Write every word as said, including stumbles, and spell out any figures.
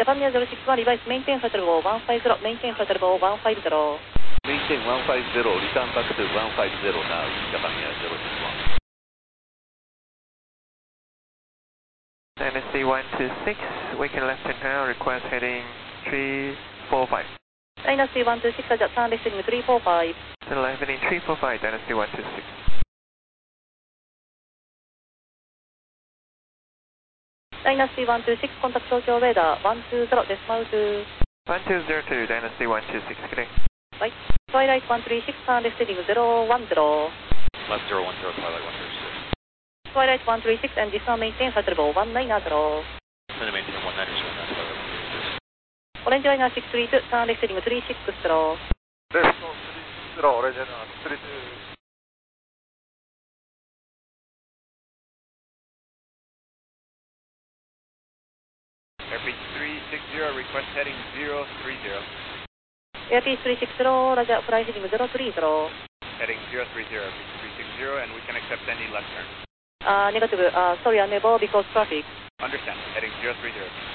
Japan Air zero six one, revise maintain shuttle bow one five zero, maintain shuttle bow one five zero. Maintain one five zero, return back to one five zero now, Japan Air zero six one. Dynasty one two six, waking left and now, request heading three four five. Dynasty one two six, adjust turn left heading three four five. Turn left heading three four five, Dynasty one two six. Dynasty one two six, contact Tokyo radar one two zero, decimal two. one two zero two, Dynasty one two six, good day. Right. Twilight one three six, turn left heading zero one zero. Left zero one zero, Twilight one three six. Twilight one three six, and this one maintain shuttle bow one nine zero. Then maintain one nine zero, Twilight one three six. Orange Liner six three two, turn left heading three six zero. Left three zero, Orange Liner three two. Airbase three six zero, request heading zero three zero. Airbase three six zero, Roger, fly heading zero three zero. Heading zero three zero, three six zero, and we can accept any left turn. Uh, negative, uh, sorry, unable because traffic. Understand, heading zero three zero.